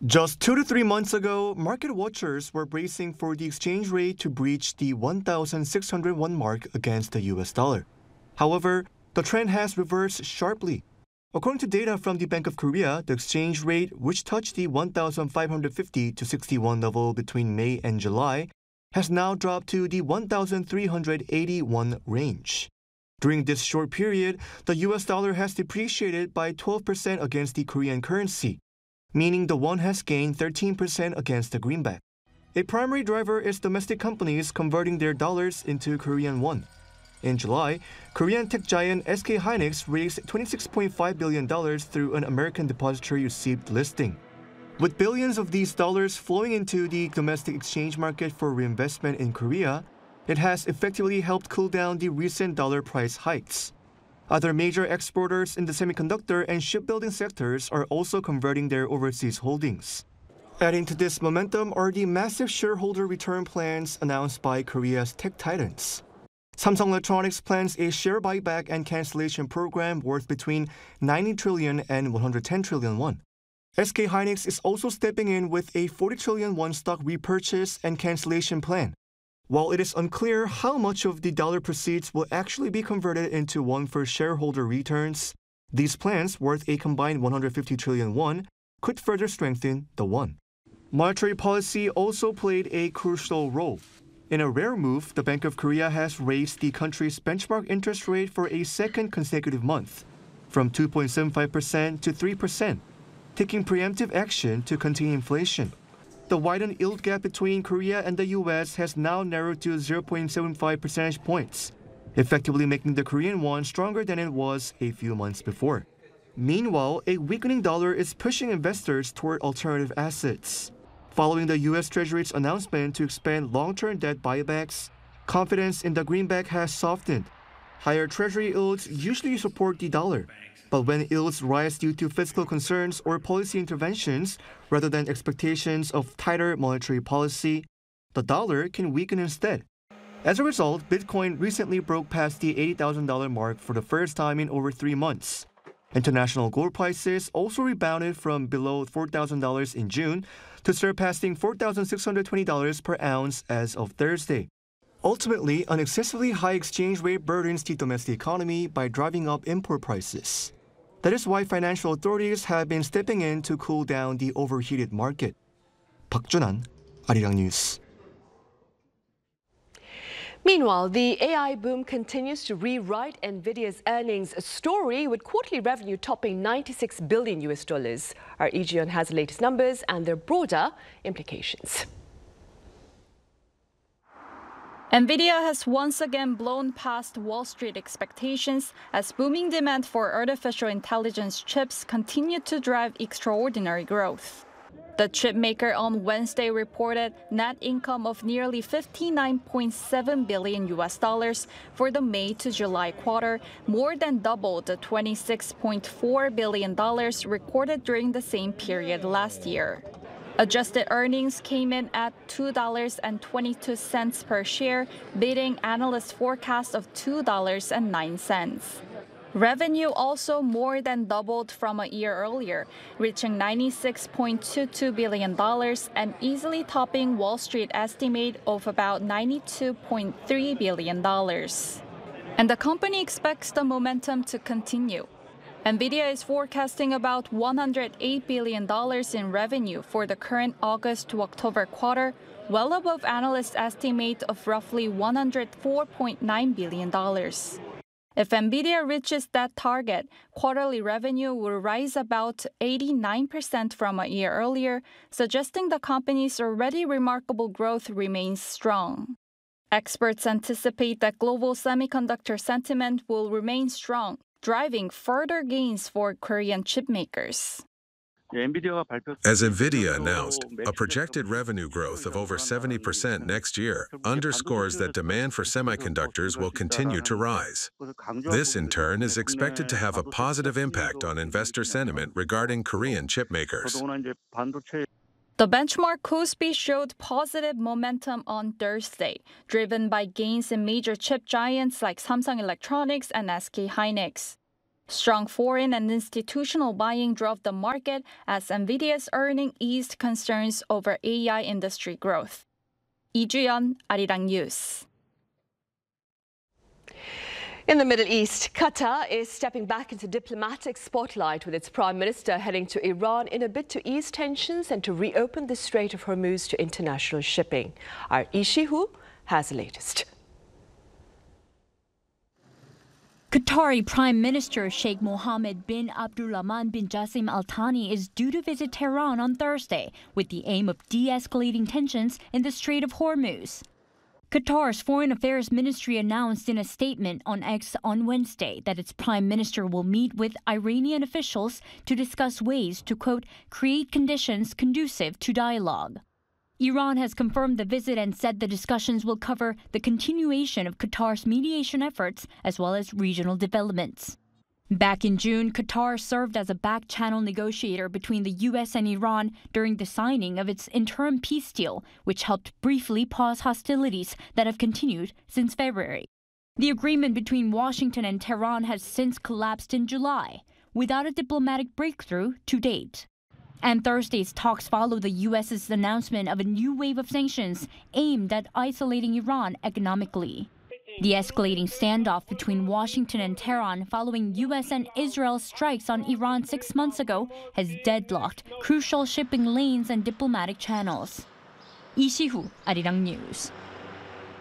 Just 2 to 3 months ago, market watchers were bracing for the exchange rate to breach the 1,601 mark against the US dollar. However, the trend has reversed sharply. According to data from the Bank of Korea, the exchange rate, which touched the 1,550 to 61 level between May and July, has now dropped to the 1,381 range. During this short period, the US dollar has depreciated by 12% against the Korean currency, meaning the won has gained 13% against the greenback. A primary driver is domestic companies converting their dollars into Korean won. In July, Korean tech giant SK hynix raised $26.5 billion through an American depository received listing. With billions of these dollars flowing into the domestic exchange market for reinvestment in Korea, it has effectively helped cool down the recent dollar price hikes. Other major exporters in the semiconductor and shipbuilding sectors are also converting their overseas holdings. Adding to this momentum are the massive shareholder return plans announced by Korea's tech titans. Samsung Electronics plans a share buyback and cancellation program worth between 90 trillion and 110 trillion won. SK hynix is also stepping in with a 40 trillion won stock repurchase and cancellation plan. While it is unclear how much of the dollar proceeds will actually be converted into won for shareholder returns, these plans, worth a combined 150 trillion won, could further strengthen the won. Monetary policy also played a crucial role. In a rare move, the Bank of Korea has raised the country's benchmark interest rate for a second consecutive month, from 2.75% to 3%, taking preemptive action to contain inflation. The widened yield gap between Korea and the US has now narrowed to 0.75 percentage points, effectively making the Korean won stronger than it was a few months before. Meanwhile, a weakening dollar is pushing investors toward alternative assets. Following the US Treasury's announcement to expand long-term debt buybacks, confidence in the greenback has softened. Higher Treasury yields usually support the dollar, but when yields rise due to fiscal concerns or policy interventions rather than expectations of tighter monetary policy, the dollar can weaken instead. As a result, Bitcoin recently broke past the $80,000 mark for the first time in over 3 months. International gold prices also rebounded from below $4,000 in June to surpassing $4,620 per ounce as of Thursday. Ultimately, an excessively high exchange rate burdens the domestic economy by driving up import prices. That is why financial authorities have been stepping in to cool down the overheated market. Park Junan, Arirang News. Meanwhile, the AI boom continues to rewrite Nvidia's earnings story, with quarterly revenue topping $96 billion. Our Lee Ji-yeon has the latest numbers and their broader implications. Nvidia has once again blown past Wall Street expectations as booming demand for artificial intelligence chips continued to drive extraordinary growth. The chipmaker on Wednesday reported net income of nearly $59.7 billion for the May to July quarter, more than double the $26.4 billion recorded during the same period last year. Adjusted earnings came in at $2.22 per share, beating analyst forecast of $2.09. Revenue also more than doubled from a year earlier, reaching $96.22 billion and easily topping Wall Street estimate of about $92.3 billion. And the company expects the momentum to continue. Nvidia is forecasting about $108 billion in revenue for the current August to October quarter, well above analyst estimate of roughly $104.9 billion. If Nvidia reaches that target, quarterly revenue will rise about 89% from a year earlier, suggesting the company's already remarkable growth remains strong. Experts anticipate that global semiconductor sentiment will remain strong, driving further gains for Korean chipmakers. As NVIDIA announced, a projected revenue growth of over 70% next year underscores that demand for semiconductors will continue to rise. This, in turn, is expected to have a positive impact on investor sentiment regarding Korean chipmakers. The benchmark KOSPI showed positive momentum on Thursday, driven by gains in major chip giants like Samsung Electronics and SK hynix. Strong foreign and institutional buying drove the market as NVIDIA's earnings eased concerns over AI industry growth. Lee Ju-yeon, Arirang News. In the Middle East, Qatar is stepping back into diplomatic spotlight with its prime minister heading to Iran in a bid to ease tensions and to reopen the Strait of Hormuz to international shipping. Our Lee Si-hoo has the latest. Qatari Prime Minister Sheikh Mohammed bin Abdulrahman bin Jassim Al Thani is due to visit Tehran on Thursday with the aim of de-escalating tensions in the Strait of Hormuz. Qatar's Foreign Affairs Ministry announced in a statement on X on Wednesday that its prime minister will meet with Iranian officials to discuss ways to, quote, create conditions conducive to dialogue. Iran has confirmed the visit and said the discussions will cover the continuation of Qatar's mediation efforts as well as regional developments. Back in June, Qatar served as a back-channel negotiator between the U.S. and Iran during the signing of its interim peace deal, which helped briefly pause hostilities that have continued since February. The agreement between Washington and Tehran has since collapsed in July, without a diplomatic breakthrough to date. And Thursday's talks follow the U.S.'s announcement of a new wave of sanctions aimed at isolating Iran economically. The escalating standoff between Washington and Tehran following U.S. and Israel strikes on Iran 6 months ago has deadlocked crucial shipping lanes and diplomatic channels. Lee Si-hoo, Arirang News.